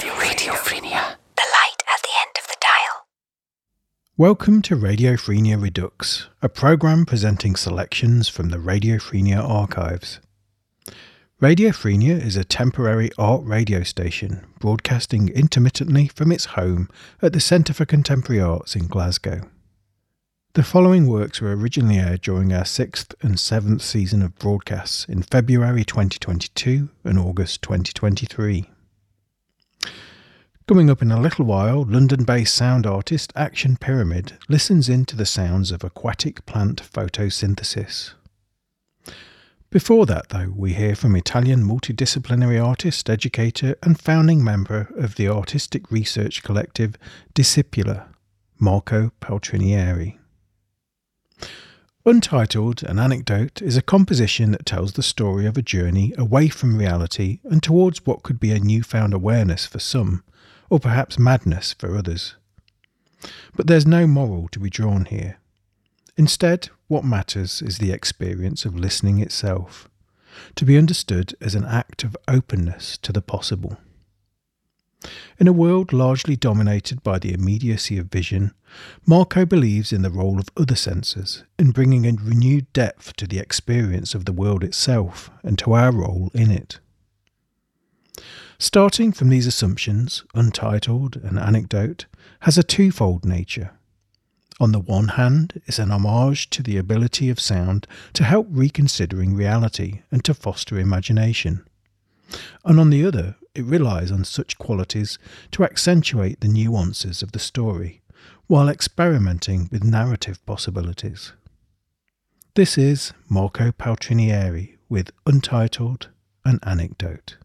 Radiophrenia. The light at the end of the dial. Welcome to Radiophrenia Redux, a programme presenting selections from the Radiophrenia archives. Radiophrenia is a temporary art radio station broadcasting intermittently from its home at the Centre for Contemporary Arts in Glasgow. The following works were originally aired during our 6th and 7th season of broadcasts in February 2022 and August 2023. Coming up in a little while, London-based sound artist Action Pyramid listens into the sounds of aquatic plant photosynthesis. Before that, though, we hear from Italian multidisciplinary artist, educator and founding member of the artistic research collective Discipula, Marco Paltrinieri. Untitled, an Anecdote is a composition that tells the story of a journey away from reality and towards what could be a newfound awareness for some, or perhaps madness for others. But there's no moral to be drawn here. Instead, what matters is the experience of listening itself, to be understood as an act of openness to the possible. In a world largely dominated by the immediacy of vision, Marco believes in the role of other senses in bringing a renewed depth to the experience of the world itself and to our role in it. Starting from these assumptions, Untitled, an Anecdote has a twofold nature. On the one hand, it's an homage to the ability of sound to help reconsidering reality and to foster imagination. And on the other, it relies on such qualities to accentuate the nuances of the story, while experimenting with narrative possibilities. This is Marco Paltrinieri with Untitled, an Anecdote.